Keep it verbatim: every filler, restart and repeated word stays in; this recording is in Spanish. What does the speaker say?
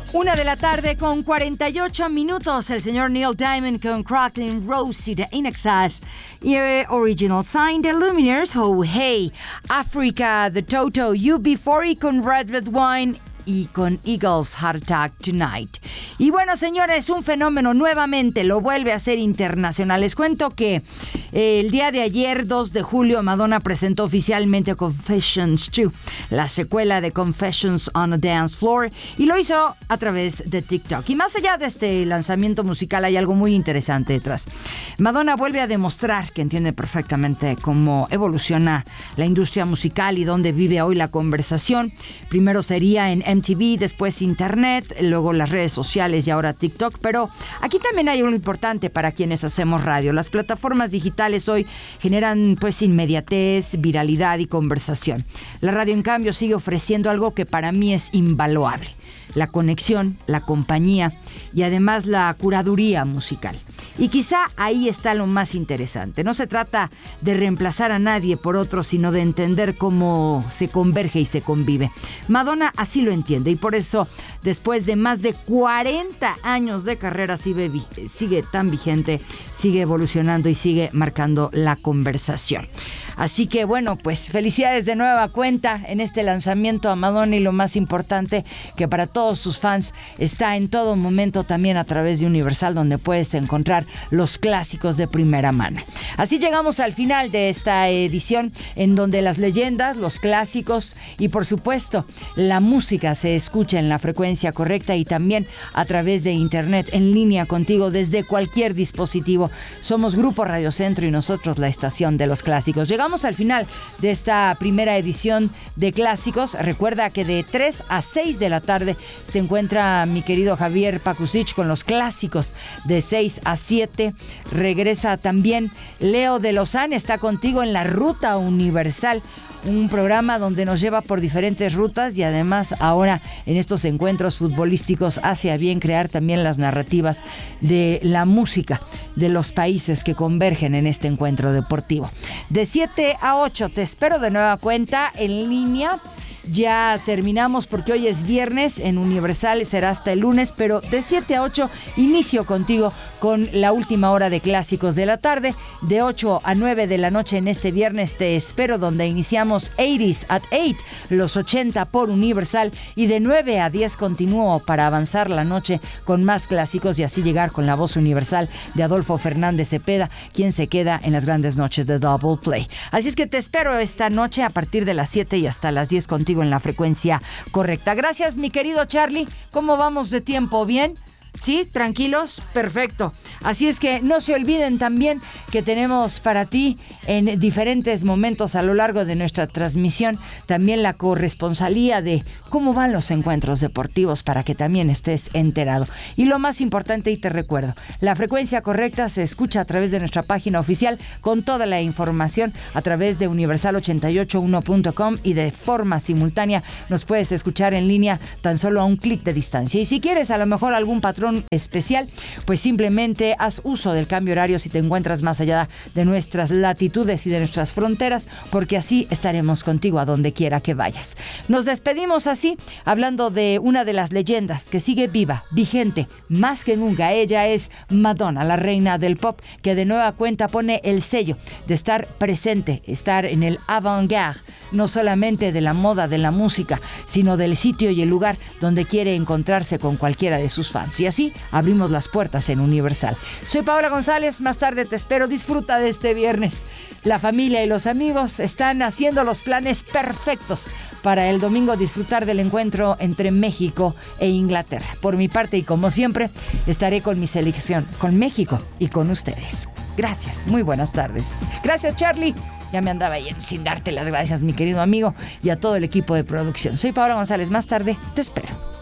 Una de la tarde con cuarenta y ocho minutos. El señor Neil Diamond con Cracklin' Rosie de In Excess y eh, Original Sign de Lumineers. Oh hey, Africa, The Toto, U B cuarenta con Red Red Wine y con Eagles Heart Attack Tonight. Y bueno, señores, un fenómeno nuevamente lo vuelve a hacer internacional. Les cuento que eh, el día de ayer, dos de julio, Madonna presentó oficialmente Confessions dos, la secuela de Confessions on a Dance Floor, y lo hizo a través de TikTok. Y más allá de este lanzamiento musical hay algo muy interesante detrás. Madonna vuelve a demostrar que entiende perfectamente cómo evoluciona la industria musical y dónde vive hoy la conversación. Primero sería en M T V, después Internet, luego las redes sociales y ahora TikTok. Pero aquí también hay algo importante para quienes hacemos radio. Las plataformas digitales hoy generan pues inmediatez, viralidad y conversación. La radio, en cambio, sigue ofreciendo algo que para mí es invaluable: la conexión, la compañía y además la curaduría musical. Y quizá ahí está lo más interesante. No se trata de reemplazar a nadie por otro, sino de entender cómo se converge y se convive. Madonna así lo entiende, y por eso, después de más de cuarenta años de carrera, sigue, sigue tan vigente, sigue evolucionando y sigue marcando la conversación. Así que bueno, pues felicidades de nueva cuenta en este lanzamiento a Madonna, y lo más importante, que para todos sus fans está en todo momento también a través de Universal, donde puedes encontrar los clásicos de primera mano. Así llegamos al final de esta edición, en donde las leyendas, los clásicos y por supuesto la música se escucha en la frecuencia correcta y también a través de internet, en línea contigo desde cualquier dispositivo. Somos Grupo Radio Centro y nosotros la estación de los clásicos. Llegamos al final de esta primera edición de Clásicos. Recuerda que de tres a seis de la tarde se encuentra mi querido Javier Pakusich con los clásicos. De seis a siete regresa también Leo de Lozán, está contigo en la Ruta Universal, un programa donde nos lleva por diferentes rutas y además ahora en estos encuentros futbolísticos hace a bien crear también las narrativas de la música de los países que convergen en este encuentro deportivo. De siete a ocho te espero de nueva cuenta en línea. Ya terminamos porque hoy es viernes, en Universal será hasta el lunes, pero de siete a ocho inicio contigo con la última hora de Clásicos de la tarde. De ocho a nueve de la noche en este viernes te espero, donde iniciamos ochenta at ocho, los ochenta por Universal, y de nueve a diez continúo para avanzar la noche con más clásicos y así llegar con la voz universal de Adolfo Fernández Cepeda, quien se queda en las grandes noches de Double Play. Así es que te espero esta noche a partir de las siete y hasta las diez contigo en la frecuencia correcta. Gracias, mi querido Charlie. ¿Cómo vamos de tiempo? ¿Bien? ¿Sí? ¿Tranquilos? Perfecto. Así es que no se olviden también que tenemos para ti en diferentes momentos a lo largo de nuestra transmisión también la corresponsalía de cómo van los encuentros deportivos, para que también estés enterado. Y lo más importante, y te recuerdo, la frecuencia correcta se escucha a través de nuestra página oficial con toda la información a través de universal ochenta y ocho uno punto com, y de forma simultánea nos puedes escuchar en línea tan solo a un clic de distancia. Y si quieres a lo mejor algún patrón especial, pues simplemente haz uso del cambio horario si te encuentras más allá de nuestras latitudes y de nuestras fronteras, porque así estaremos contigo a donde quiera que vayas. Nos despedimos así, hablando de una de las leyendas que sigue viva, vigente, más que nunca. Ella es Madonna, la reina del pop, que de nueva cuenta pone el sello de estar presente, estar en el avant-garde, no solamente de la moda, de la música, sino del sitio y el lugar donde quiere encontrarse con cualquiera de sus fans. Y así abrimos las puertas en Universal. Soy Paola González, más tarde te espero. Disfruta de este viernes. La familia y los amigos están haciendo los planes perfectos para el domingo disfrutar del encuentro entre México e Inglaterra. Por mi parte, y como siempre, estaré con mi selección, con México y con ustedes. Gracias, muy buenas tardes. Gracias, Charlie. Ya me andaba yendo sin darte las gracias, mi querido amigo, y a todo el equipo de producción. Soy Paola González, más tarde te espero.